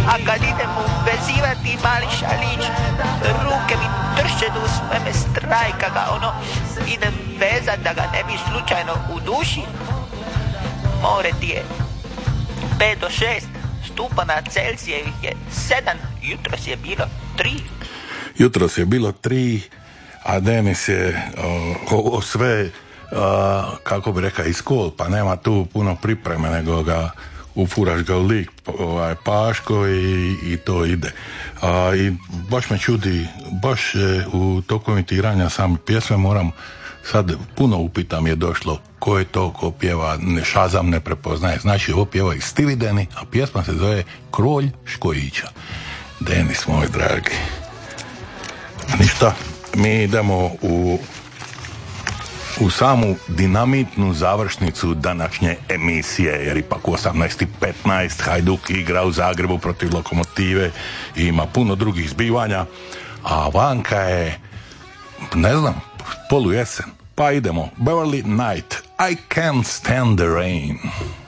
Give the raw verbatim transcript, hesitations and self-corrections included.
a kad idem vezivati mali šalić, ruke mi trše do sveme strajka ga, ono, idem vezat da ga ne bi slučajno udušio. More ti je pet do šest stupana Celzijevih je sedam, jutros je bilo tri. Jutros je bilo tri, a Denis je uh, ovo sve, uh, kako bi rekao, iz kol, pa nema tu puno pripreme, nego ga ufuraš ga u lik, ovaj, Paško i, i to ide. Uh, I baš me čudi, baš e, u toku emitiranja same pjesme moram sad puno upita mi je došlo ko je to ko pjeva, ne Shazam ne prepoznaje. Znači ovo pjeva i Stivi Deni, a pjesma se zove Krolj Škojića. Denis moj dragi. Ništa, mi idemo u u samu dinamitnu završnicu današnje emisije, jer ipak u osamnaest i petnaest Hajduk igra u Zagrebu protiv Lokomotive i ima puno drugih zbivanja, a vanka je, ne znam, polujesen. Pa idemo, Beverly Knight, I Can't Stand the Rain.